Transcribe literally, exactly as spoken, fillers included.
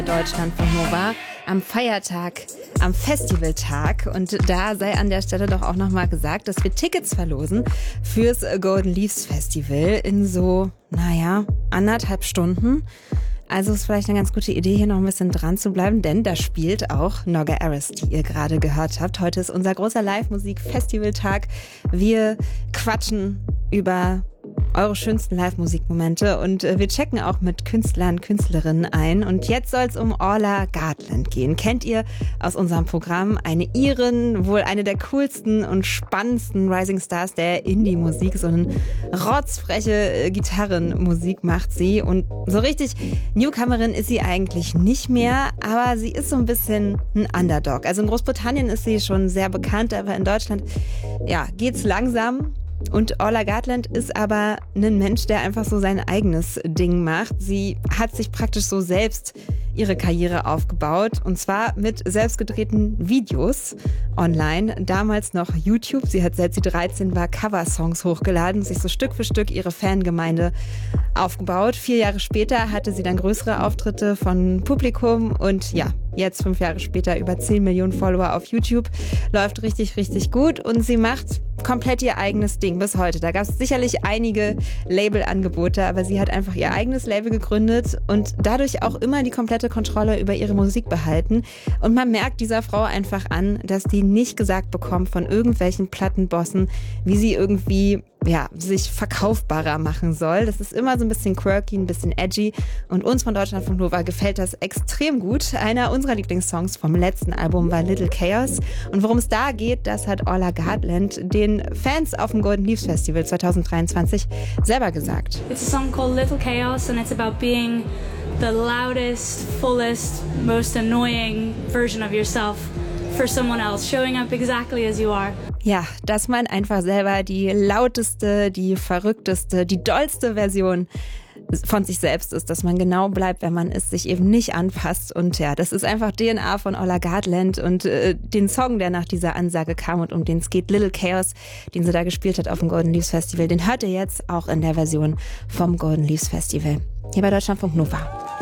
Deutschlandfunk Nova am Feiertag, am Festivaltag. Und da sei an der Stelle doch auch nochmal gesagt, dass wir Tickets verlosen fürs Golden Leaves Festival in so, naja, anderthalb Stunden. Also ist vielleicht eine ganz gute Idee, hier noch ein bisschen dran zu bleiben, denn da spielt auch Nogga Aris, die ihr gerade gehört habt. Heute ist unser großer Live-Musik-Festivaltag. Wir quatschen über eure schönsten Live-Musikmomente und wir checken auch mit Künstlern, Künstlerinnen ein. Und jetzt soll es um Orla Gartland gehen. Kennt ihr aus unserem Programm eine Irin, wohl eine der coolsten und spannendsten Rising Stars der Indie-Musik. So eine rotzfreche Gitarrenmusik macht sie. Und so richtig Newcomerin ist sie eigentlich nicht mehr, aber sie ist so ein bisschen ein Underdog. Also in Großbritannien ist sie schon sehr bekannt, aber in Deutschland, ja, geht's langsam. Und Orla Gartland ist aber ein Mensch, der einfach so sein eigenes Ding macht. Sie hat sich praktisch so selbst ihre Karriere aufgebaut. Und zwar mit selbstgedrehten Videos online. Damals noch YouTube. Sie hat, seit sie dreizehn war, Coversongs hochgeladen, sich so Stück für Stück ihre Fangemeinde aufgebaut. Vier Jahre später hatte sie dann größere Auftritte von Publikum. Und ja, jetzt fünf Jahre später über zehn Millionen Follower auf YouTube. Läuft richtig, richtig gut. Und sie macht komplett ihr eigenes Ding bis heute. Da gab es sicherlich einige Labelangebote, aber sie hat einfach ihr eigenes Label gegründet und dadurch auch immer die komplette Kontrolle über ihre Musik behalten. Und man merkt dieser Frau einfach an, dass die nicht gesagt bekommt von irgendwelchen Plattenbossen, wie sie irgendwie ja, sich verkaufbarer machen soll. Das ist immer so ein bisschen quirky, ein bisschen edgy. Und uns von Deutschlandfunk Nova gefällt das extrem gut. Einer unserer Lieblingssongs vom letzten Album war Little Chaos. Und worum es da geht, das hat Orla Gartland den Fans auf dem Golden Leaves Festival zwanzig dreiundzwanzig selber gesagt. It's a song called Little Chaos and it's about being the loudest, fullest, most annoying version of yourself for someone else, showing up exactly as you are. Ja, dass man einfach selber die lauteste, die verrückteste, die dollste Version von sich selbst ist, dass man genau bleibt, wenn man ist, sich eben nicht anpasst. Und ja, das ist einfach D N A von Orla Gartland und äh, den Song, der nach dieser Ansage kam und um den es geht, Little Chaos, den sie da gespielt hat auf dem Golden Leaves Festival, den hört ihr jetzt auch in der Version vom Golden Leaves Festival. Hier bei Deutschlandfunk Nova.